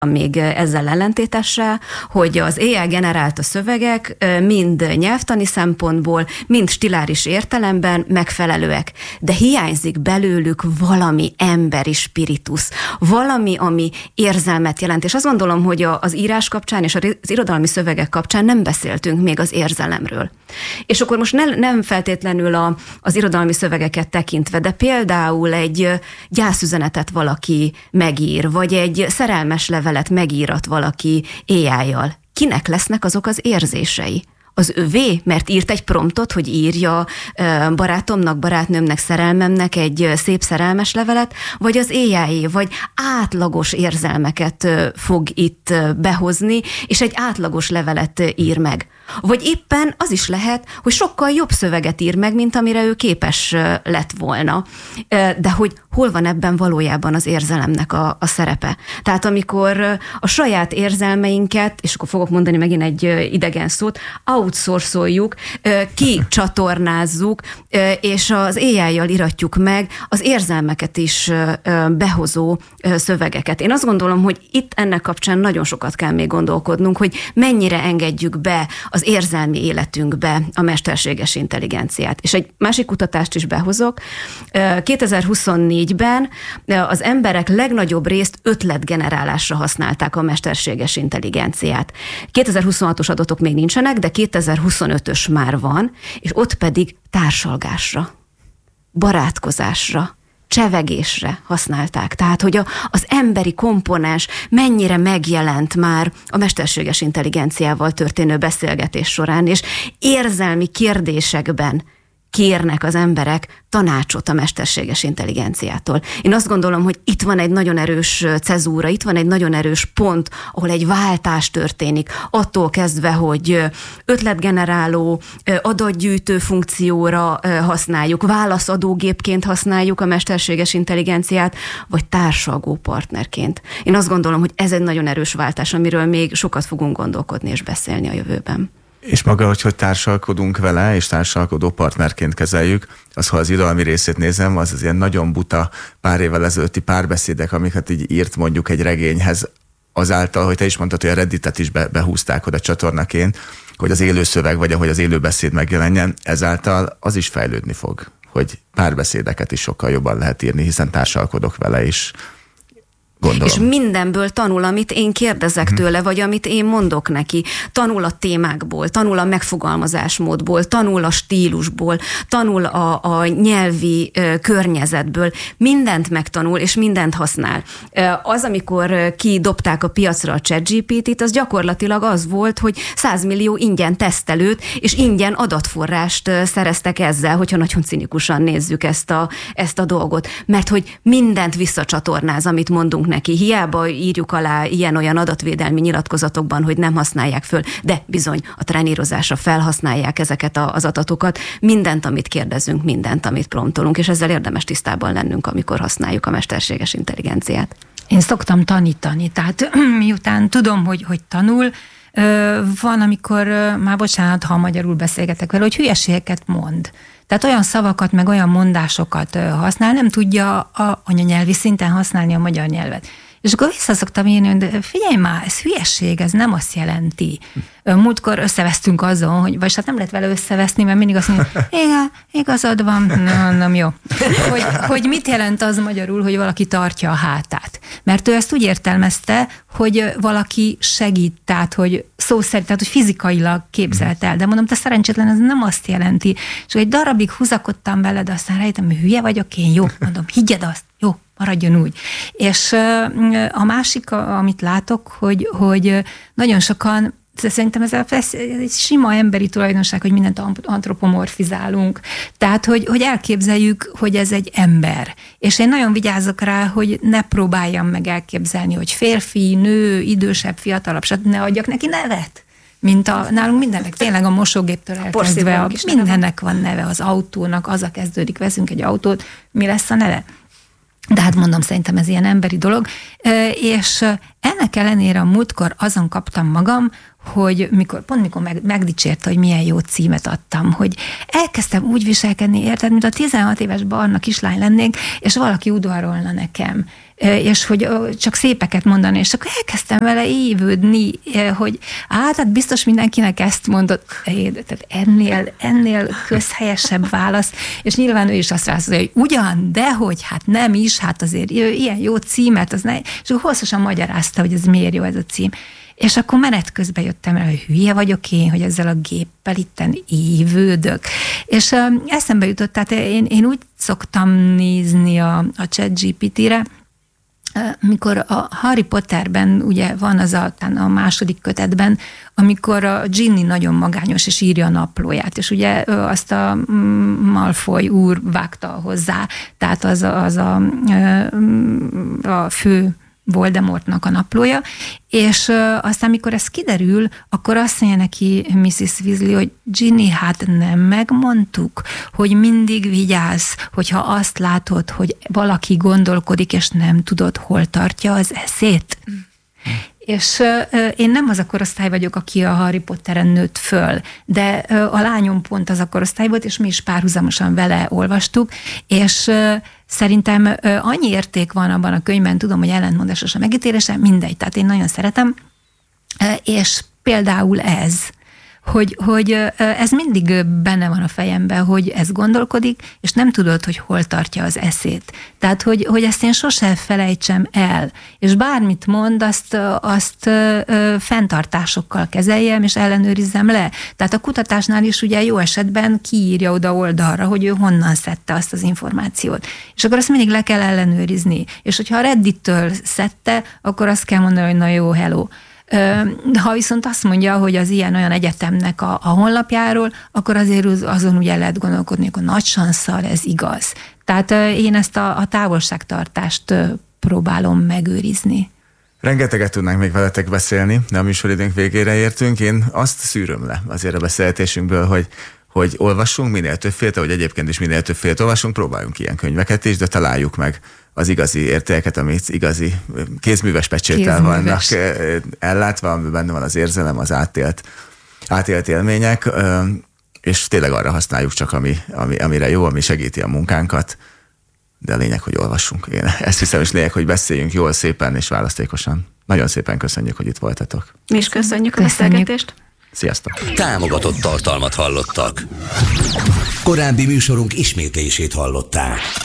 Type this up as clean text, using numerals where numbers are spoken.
még ezzel ellentétessel, hogy az AI generálta szövegek mind nyelvtani szempontból, mind stiláris értelemben megfelelőek, de hiányzik belőlük valami emberi spiritus, valami, ami érzelmet jelent. És azt gondolom, hogy az írás kapcsán és az irodalmi szövegek kapcsán nem beszéltünk még az érzelemről. És akkor most nem feltétlenül az irodalmi szövegeket tekintve, de például egy gyászüzenetet valaki megír, vagy egy szerelmes levelet megírat valaki AI-jal. Kinek lesznek azok az érzései? Az övé, mert írt egy promptot, hogy írja barátomnak, barátnőmnek, szerelmemnek egy szép szerelmes levelet, vagy az AI, vagy átlagos érzelmeket fog itt behozni, és egy átlagos levelet ír meg. Vagy éppen az is lehet, hogy sokkal jobb szöveget ír meg, mint amire ő képes lett volna. De hogy hol van ebben valójában az érzelemnek a szerepe? Tehát amikor a saját érzelmeinket, és akkor fogok mondani megint egy idegen szót, outsourcoljuk, kicsatornázzuk, és az AI-jal iratjuk meg az érzelmeket is behozó szövegeket. Én azt gondolom, hogy itt ennek kapcsán nagyon sokat kell még gondolkodnunk, hogy mennyire engedjük be az érzelmi életünkbe a mesterséges intelligenciát. És egy másik kutatást is behozok. 2024-ben az emberek legnagyobb részt ötletgenerálásra használták a mesterséges intelligenciát. 2026-os adatok még nincsenek, de 2025-ös már van, és ott pedig társalgásra, barátkozásra, csevegésre használták. Tehát, hogy az emberi komponens mennyire megjelent már a mesterséges intelligenciával történő beszélgetés során, és érzelmi kérdésekben kérnek az emberek tanácsot a mesterséges intelligenciától. Én azt gondolom, hogy itt van egy nagyon erős cezúra, itt van egy nagyon erős pont, ahol egy váltás történik, attól kezdve, hogy ötletgeneráló, adatgyűjtő funkcióra használjuk, válaszadógépként használjuk a mesterséges intelligenciát, vagy társalgó partnerként. Én azt gondolom, hogy ez egy nagyon erős váltás, amiről még sokat fogunk gondolkodni és beszélni a jövőben. És maga, hogy társalkodunk vele, és társalkodó partnerként kezeljük, az, ha az irodalmi részét nézem, az ilyen nagyon buta pár évvel ezelőtti párbeszédek, amiket így írt mondjuk egy regényhez, azáltal, hogy te is mondtad, hogy a Redditet is behúzták oda csatornaként, hogy az élő szöveg, vagy ahogy az élő beszéd megjelenjen, ezáltal az is fejlődni fog, hogy párbeszédeket is sokkal jobban lehet írni, hiszen társalkodok vele is. Gondolom. És mindenből tanul, amit én kérdezek tőle, vagy amit én mondok neki. Tanul a témákból, tanul a megfogalmazásmódból, tanul a stílusból, tanul a nyelvi környezetből. Mindent megtanul, és mindent használ. Az, amikor kidobták a piacra a ChatGPT-t, az gyakorlatilag az volt, hogy 100 millió ingyen tesztelőt, és ingyen adatforrást szereztek ezzel, hogyha nagyon cinikusan nézzük ezt a dolgot. Mert hogy mindent visszacsatornáz, amit mondunk neki. Hiába írjuk alá ilyen-olyan adatvédelmi nyilatkozatokban, hogy nem használják föl, de bizony a trenírozásra felhasználják ezeket az adatokat. Mindent, amit kérdezünk, mindent, amit promptolunk, és ezzel érdemes tisztában lennünk, amikor használjuk a mesterséges intelligenciát. Én szoktam tanítani, tehát miután tudom, hogy tanul, van, amikor, már bocsánat, ha magyarul beszélgetek vele, hogy hülyeségeket mond. Tehát olyan szavakat, meg olyan mondásokat használ, nem tudja anyanyelvi szinten használni a magyar nyelvet. És akkor vissza szoktam írni, de figyelj már, ez hülyeség, ez nem azt jelenti. Múltkor összevesztünk azon, hogy, vagy hát nem lehet vele összeveszni, mert mindig azt mondja, igen, igazad van, nem jó. Hogy mit jelent az magyarul, hogy valaki tartja a hátát. Mert ő ezt úgy értelmezte, hogy valaki segít, tehát hogy szó szerint, tehát hogy fizikailag képzelt el. De mondom, te szerencsétlen, ez nem azt jelenti. És egy darabig húzakodtam veled, aztán rájöttem, hogy hülye vagyok én, jó, mondom, higgyed azt, jó, maradjon úgy. És a másik, amit látok, hogy nagyon sokan, szerintem ez egy sima emberi tulajdonság, hogy mindent antropomorfizálunk. Tehát, hogy elképzeljük, hogy ez egy ember. És én nagyon vigyázok rá, hogy ne próbáljam meg elképzelni, hogy férfi, nő, idősebb, fiatalabb, stb. Ne adjak neki nevet. Nálunk mindennek, tényleg a mosógéptől elkezdve, mindennek van neve, az autónak, az a kezdődik, veszünk egy autót, mi lesz a neve? De hát mondom, szerintem ez ilyen emberi dolog, és ennek ellenére a múltkor azon kaptam magam, hogy mikor megdicsérte, hogy milyen jó címet adtam, hogy elkezdtem úgy viselkedni, érted, mint a 16 éves barna kislány lennék, és valaki udvarolna nekem, és hogy csak szépeket mondani, és akkor elkezdtem vele évődni, hogy hát biztos mindenkinek ezt mondott, tehát ennél közhelyesebb válasz, és nyilván ő is azt rászol, hogy ugyan, dehogy, hát nem is, hát azért ilyen jó címet, az ne, és akkor hosszasan magyarázta, hogy ez miért jó ez a cím. És akkor menet közben jöttem el, hogy hülye vagyok én, hogy ezzel a géppel itten évődök. És eszembe jutott, tehát én úgy szoktam nézni a ChatGPT-re, mikor a Harry Potterben ugye van az a második kötetben, amikor a Ginny nagyon magányos, és írja a naplóját, és ugye azt a Malfoy úr vágta hozzá, tehát az a fő Voldemortnak a naplója, és aztán, amikor ez kiderül, akkor azt mondja neki Mrs. Weasley, hogy Ginny, hát nem megmondtuk, hogy mindig vigyázz, hogyha azt látod, hogy valaki gondolkodik, és nem tudod, hol tartja az eszét. És én nem az a korosztály vagyok, aki a Harry Potteren nőtt föl, de a lányom pont az a korosztály volt, és mi is párhuzamosan vele olvastuk, és szerintem annyi érték van abban a könyvben, tudom, hogy ellentmondásos a megítélése, mindegy, tehát én nagyon szeretem, és például ez, hogy ez mindig benne van a fejemben, hogy ez gondolkodik, és nem tudod, hogy hol tartja az eszét. Tehát, hogy ezt én sosem felejtsem el, és bármit mond, azt fenntartásokkal kezeljem, és ellenőrizzem le. Tehát a kutatásnál is ugye jó esetben kiírja oda oldalra, hogy ő honnan szedte azt az információt. És akkor azt mindig le kell ellenőrizni. És hogyha a Reddit-től szedte, akkor azt kell mondani, hogy na jó, hello. Ha viszont azt mondja, hogy az ilyen-olyan egyetemnek a honlapjáról, akkor azért azon ugye lehet gondolkodni, hogy nagy sansszal ez igaz. Tehát én ezt a távolságtartást próbálom megőrizni. Rengeteget tudnánk még veletek beszélni, de a műsoridőnk végére értünk. Én azt szűröm le azért a beszélgetésünkből, hogy olvassunk minél többfélt, ahogy egyébként is minél többfélt olvasunk, próbáljunk ilyen könyveket is, de találjuk meg az igazi értéket, amit igazi kézműves pecséttel vannak ellátva, amiben benne van az érzelem, az átélt élmények, és tényleg arra használjuk csak, amire jó, ami segíti a munkánkat, de a lényeg, hogy olvassunk. Én ezt hiszem, és lényeg, hogy beszéljünk jól, szépen és választékosan. Nagyon szépen köszönjük, hogy itt voltatok. Mi is köszönjük a beszélgetést. Sziasztok! Támogatott tartalmat hallottak. Korábbi műsorunk ismétlését hallották.